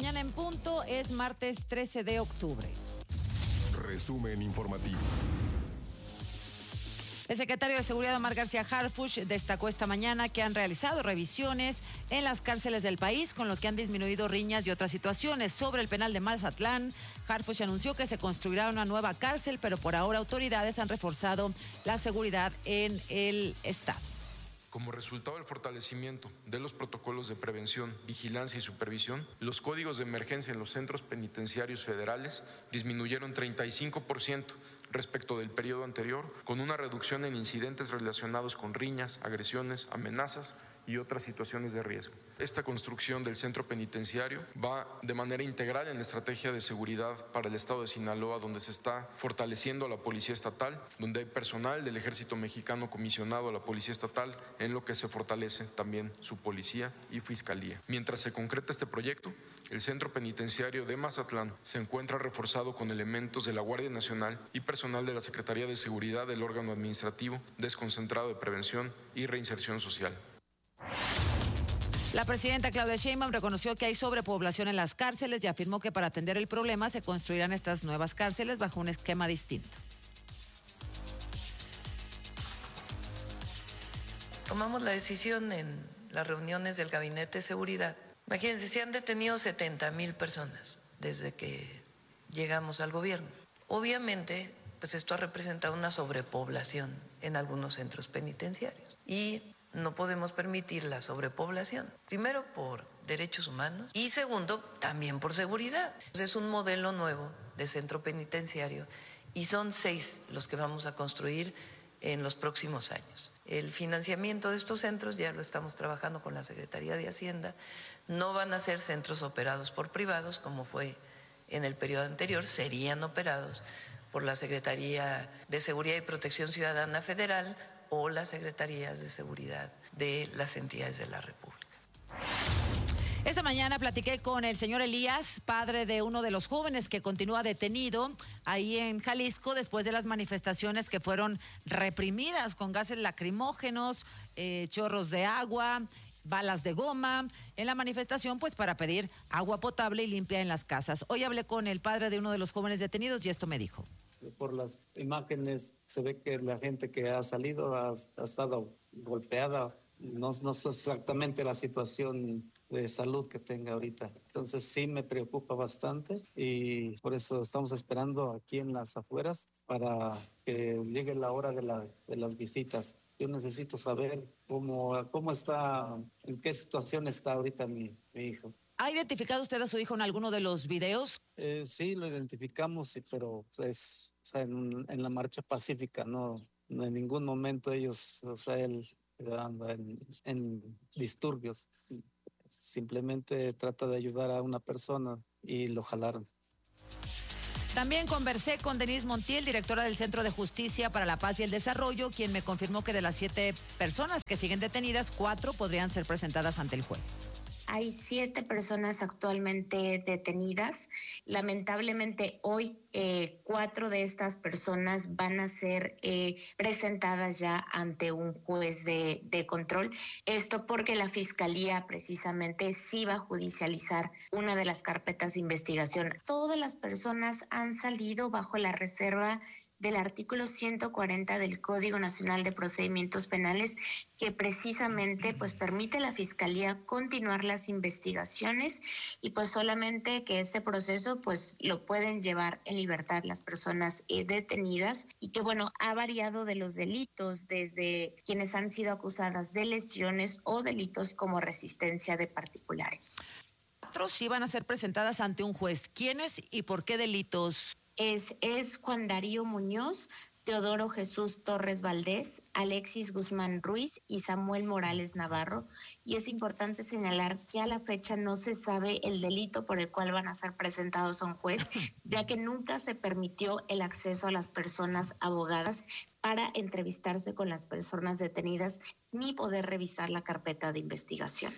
mañana en punto, es martes 13 de octubre. Resumen informativo. El secretario de Seguridad, Omar García Harfuch, destacó esta mañana que han realizado revisiones en las cárceles del país, con lo que han disminuido riñas y otras situaciones. Sobre el penal de Mazatlán, Harfuch anunció que se construirá una nueva cárcel, pero por ahora autoridades han reforzado la seguridad en el estado. Como resultado del fortalecimiento de los protocolos de prevención, vigilancia y supervisión, los códigos de emergencia en los centros penitenciarios federales disminuyeron 35% respecto del periodo anterior, con una reducción en incidentes relacionados con riñas, agresiones, amenazas y otras situaciones de riesgo. Esta construcción del centro penitenciario va de manera integral en la estrategia de seguridad para el estado de Sinaloa, donde se está fortaleciendo a la Policía Estatal, donde hay personal del Ejército Mexicano comisionado a la Policía Estatal, en lo que se fortalece también su policía y fiscalía. Mientras se concreta este proyecto, el centro penitenciario de Mazatlán se encuentra reforzado con elementos de la Guardia Nacional y personal de la Secretaría de Seguridad del órgano administrativo desconcentrado de prevención y reinserción social. La presidenta Claudia Sheinbaum reconoció que hay sobrepoblación en las cárceles y afirmó que para atender el problema se construirán estas nuevas cárceles bajo un esquema distinto. Tomamos la decisión en las reuniones del Gabinete de Seguridad. Imagínense, se han detenido 70,000 personas desde que llegamos al gobierno. Obviamente, pues esto ha representado una sobrepoblación en algunos centros penitenciarios y no podemos permitir la sobrepoblación, primero por derechos humanos y segundo también por seguridad. Es un modelo nuevo de centro penitenciario y son 6 los que vamos a construir en los próximos años. El financiamiento de estos centros ya lo estamos trabajando con la Secretaría de Hacienda. No van a ser centros operados por privados como fue en el periodo anterior, serían operados por la Secretaría de Seguridad y Protección Ciudadana Federal o las Secretarías de Seguridad de las entidades de la República. Esta mañana platiqué con el señor Elías, padre de uno de los jóvenes que continúa detenido ahí en Jalisco después de las manifestaciones que fueron reprimidas con gases lacrimógenos, chorros de agua, balas de goma, en la manifestación pues para pedir agua potable y limpia en las casas. Hoy hablé con el padre de uno de los jóvenes detenidos y esto me dijo. Por las imágenes se ve que la gente que ha salido ha estado golpeada. No sé exactamente la situación de salud que tenga ahorita. Entonces sí me preocupa bastante y por eso estamos esperando aquí en las afueras para que llegue la hora de las visitas. Yo necesito saber cómo está, en qué situación está ahorita mi hijo. ¿Ha identificado usted a su hijo en alguno de los videos? Sí, lo identificamos, sí, pero es en la marcha pacífica, no en ningún momento ellos, él anda en disturbios. Simplemente trata de ayudar a una persona y lo jalaron. También conversé con Denise Montiel, directora del Centro de Justicia para la Paz y el Desarrollo, quien me confirmó que de las 7 personas que siguen detenidas, 4 podrían ser presentadas ante el juez. Hay 7 personas actualmente detenidas. Lamentablemente hoy 4 de estas personas van a ser presentadas ya ante un juez de control. Esto porque la Fiscalía precisamente sí va a judicializar una de las carpetas de investigación. Todas las personas han salido bajo la reserva del artículo 140 del Código Nacional de Procedimientos Penales, que precisamente pues permite a la Fiscalía continuar las investigaciones y pues solamente que este proceso pues lo pueden llevar en libertad las personas detenidas, y que bueno, ha variado de los delitos desde quienes han sido acusadas de lesiones o delitos como resistencia de particulares. 4 sí van a ser presentadas ante un juez. ¿Quiénes y por qué delitos? Es Juan Darío Muñoz, Teodoro Jesús Torres Valdés, Alexis Guzmán Ruiz y Samuel Morales Navarro. Y es importante señalar que a la fecha no se sabe el delito por el cual van a ser presentados a un juez, ya que nunca se permitió el acceso a las personas abogadas para entrevistarse con las personas detenidas ni poder revisar la carpeta de investigación.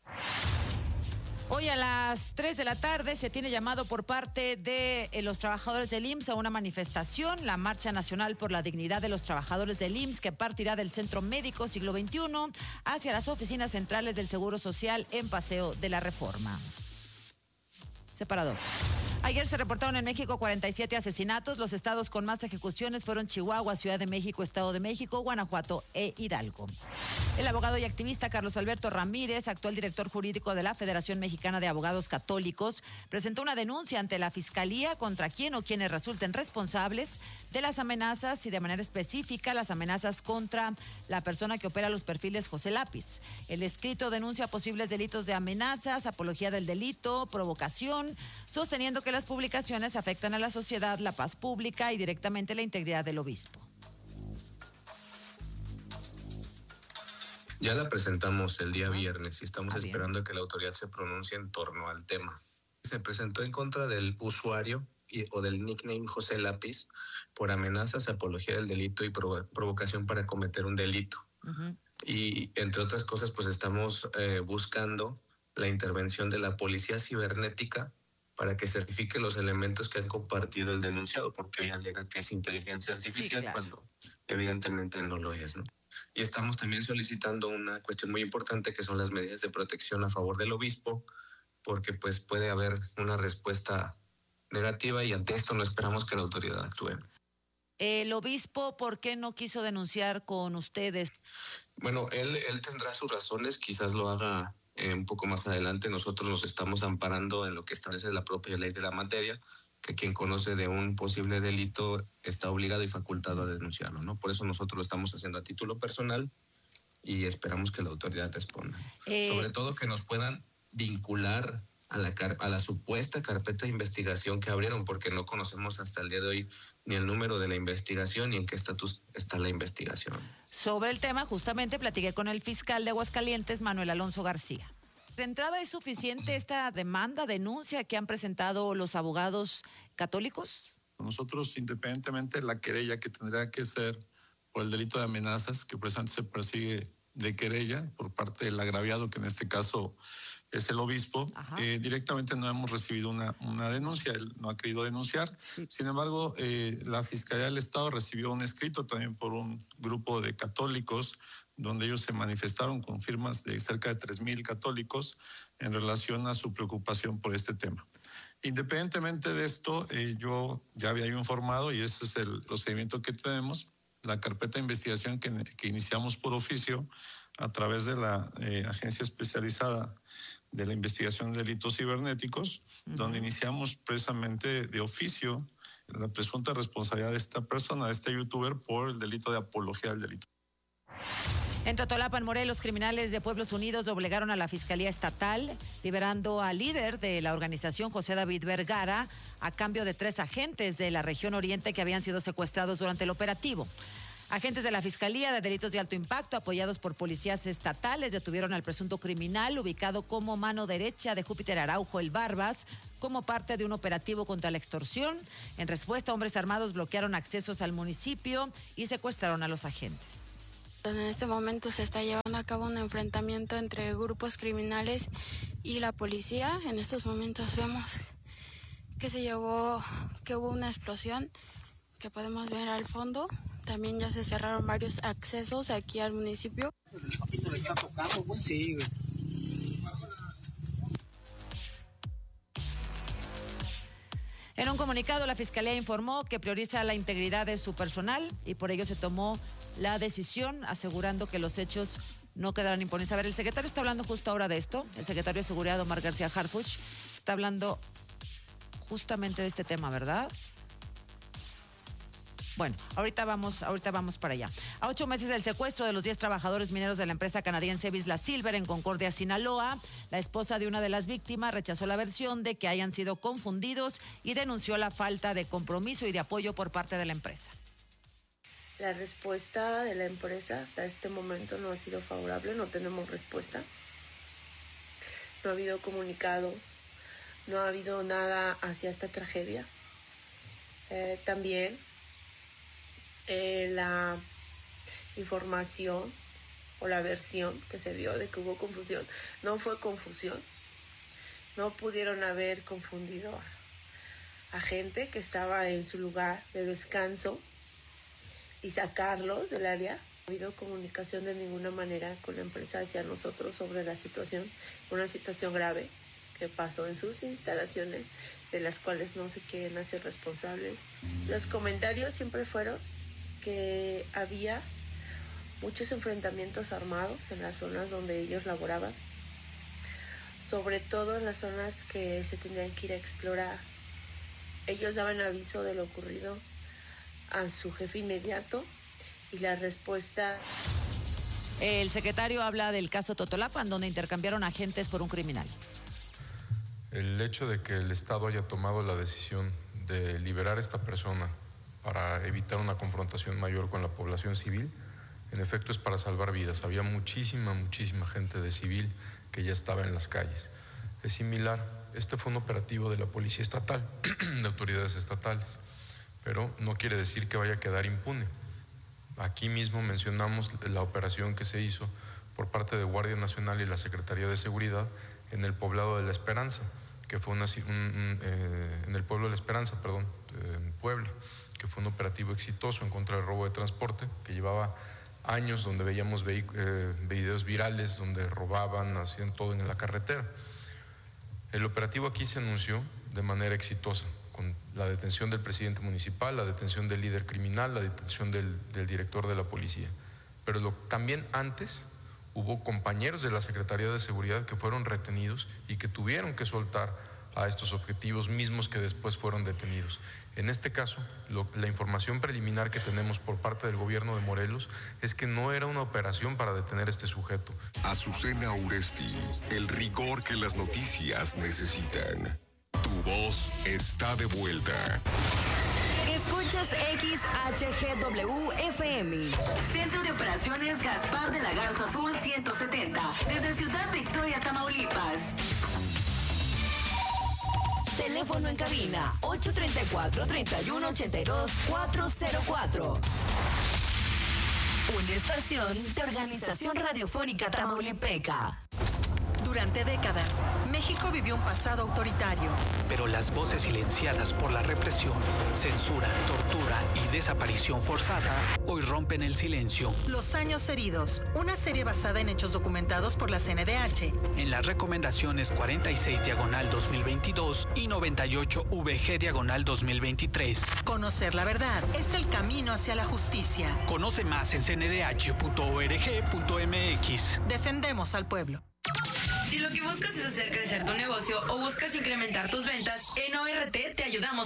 Hoy a las 3 de la tarde se tiene llamado por parte de los trabajadores del IMSS a una manifestación, la Marcha Nacional por la Dignidad de los Trabajadores del IMSS, que partirá del Centro Médico Siglo XXI hacia las oficinas centrales del Seguro Social en Paseo de la Reforma. separador. Ayer se reportaron en México 47 asesinatos. Los estados con más ejecuciones fueron Chihuahua, Ciudad de México, Estado de México, Guanajuato e Hidalgo. El abogado y activista Carlos Alberto Ramírez, actual director jurídico de la Federación Mexicana de Abogados Católicos, presentó una denuncia ante la Fiscalía contra quien o quienes resulten responsables de las amenazas y de manera específica las amenazas contra la persona que opera los perfiles José Lápiz. El escrito denuncia posibles delitos de amenazas, apología del delito, provocación, sosteniendo que las publicaciones afectan a la sociedad, la paz pública y directamente la integridad del obispo. Ya la presentamos el día viernes y estamos esperando que la autoridad se pronuncie en torno al tema. Se presentó en contra del usuario o del nickname José Lápiz por amenazas, apología del delito y provocación para cometer un delito. Y entre otras cosas, pues estamos buscando la intervención de la policía cibernética para que certifique los elementos que han compartido el denunciado, porque hoy alega que es inteligencia artificial, sí, claro, cuando evidentemente no lo es, ¿no? Y estamos también solicitando una cuestión muy importante, que son las medidas de protección a favor del obispo, porque pues puede haber una respuesta negativa y ante esto no esperamos que la autoridad actúe. El obispo, ¿por qué no quiso denunciar con ustedes? Bueno, él tendrá sus razones, quizás lo haga un poco más adelante. Nosotros nos estamos amparando en lo que establece la propia ley de la materia, que quien conoce de un posible delito está obligado y facultado a denunciarlo, ¿no? Por eso nosotros lo estamos haciendo a título personal y esperamos que la autoridad responda. Sobre todo que nos puedan vincular a la supuesta carpeta de investigación que abrieron, porque no conocemos hasta el día de hoy ni el número de la investigación ni en qué estatus está la investigación. Sobre el tema, justamente platiqué con el fiscal de Aguascalientes, Manuel Alonso García. ¿De entrada es suficiente esta denuncia que han presentado los abogados católicos? Nosotros, independientemente de la querella que tendrá que ser por el delito de amenazas, que precisamente se persigue de querella por parte del agraviado, que en este caso es el obispo, directamente no hemos recibido una denuncia, él no ha querido denunciar. Sí. Sin embargo, la Fiscalía del Estado recibió un escrito también por un grupo de católicos, donde ellos se manifestaron con firmas de cerca de 3,000 católicos en relación a su preocupación por este tema. Independientemente de esto, yo ya había informado, y ese es el procedimiento que tenemos, la carpeta de investigación que iniciamos por oficio a través de la agencia especializada de la investigación de delitos cibernéticos, donde iniciamos precisamente de oficio la presunta responsabilidad de esta persona, de este youtuber, por el delito de apología del delito. En Totolapan, Morelos, criminales de Pueblos Unidos doblegaron a la Fiscalía Estatal, liberando al líder de la organización, José David Vergara, a cambio de 3 agentes de la región oriente que habían sido secuestrados durante el operativo. Agentes de la Fiscalía de Delitos de Alto Impacto, apoyados por policías estatales, detuvieron al presunto criminal, ubicado como mano derecha de Júpiter Araujo el Barbas, como parte de un operativo contra la extorsión. En respuesta, hombres armados bloquearon accesos al municipio y secuestraron a los agentes. En este momento se está llevando a cabo un enfrentamiento entre grupos criminales y la policía. En estos momentos vemos que hubo una explosión que podemos ver al fondo. También ya se cerraron varios accesos aquí al municipio. En un comunicado, la Fiscalía informó que prioriza la integridad de su personal y por ello se tomó la decisión, asegurando que los hechos no quedarán impunes. A ver, el secretario está hablando justo ahora de esto. El secretario de Seguridad, Omar García Harfuch, está hablando justamente de este tema, ¿verdad? Bueno, ahorita vamos para allá. A 8 meses del secuestro de los 10 trabajadores mineros de la empresa canadiense Vizsla Silver en Concordia, Sinaloa, la esposa de una de las víctimas rechazó la versión de que hayan sido confundidos y denunció la falta de compromiso y de apoyo por parte de la empresa. La respuesta de la empresa hasta este momento no ha sido favorable, no tenemos respuesta. No ha habido comunicados, no ha habido nada hacia esta tragedia. También la información o la versión que se dio de que hubo confusión, no fue confusión. No pudieron haber confundido a gente que estaba en su lugar de descanso y sacarlos del área. No ha habido comunicación de ninguna manera con la empresa hacia nosotros sobre la situación, una situación grave que pasó en sus instalaciones, de las cuales no se quieren hacer responsables. Los comentarios siempre fueron que había muchos enfrentamientos armados en las zonas donde ellos laboraban, sobre todo en las zonas que se tendrían que ir a explorar. Ellos daban aviso de lo ocurrido a su jefe inmediato y la respuesta... El secretario habla del caso Totolapan, donde intercambiaron agentes por un criminal. El hecho de que el Estado haya tomado la decisión de liberar a esta persona para evitar una confrontación mayor con la población civil, en efecto es para salvar vidas. Había muchísima gente de civil que ya estaba en las calles. Es similar, este fue un operativo de la Policía Estatal, de autoridades estatales, pero no quiere decir que vaya a quedar impune. Aquí mismo mencionamos la operación que se hizo por parte de Guardia Nacional y la Secretaría de Seguridad en el poblado de La Esperanza, que fue en el pueblo de La Esperanza, en Puebla, que fue un operativo exitoso en contra del robo de transporte, que llevaba años, donde veíamos videos virales donde robaban, hacían todo en la carretera. El operativo aquí se anunció de manera exitosa, con la detención del presidente municipal, la detención del líder criminal, la detención del director de la policía. Pero también antes hubo compañeros de la Secretaría de Seguridad que fueron retenidos y que tuvieron que soltar a estos objetivos mismos que después fueron detenidos. En este caso, la información preliminar que tenemos por parte del gobierno de Morelos es que no era una operación para detener a este sujeto. Azucena Uresti, el rigor que las noticias necesitan. Tu voz está de vuelta. Escuchas XHGW-FM. Centro de Operaciones Gaspar de la Garza Sur 170. Desde Ciudad Victoria, Tamaulipas. Teléfono en cabina 834-3182-404. Una estación de Organización Radiofónica Tamaulipeca. Durante décadas, México vivió un pasado autoritario. Pero las voces silenciadas por la represión, censura, tortura y desaparición forzada hoy rompen el silencio. Los años heridos, una serie basada en hechos documentados por la CNDH. En las recomendaciones 46/2022 y 98/VG/2023. Conocer la verdad es el camino hacia la justicia. Conoce más en cndh.org.mx. Defendemos al pueblo. Si lo que buscas es hacer crecer tu negocio o buscas incrementar tus ventas, en ORT te ayudamos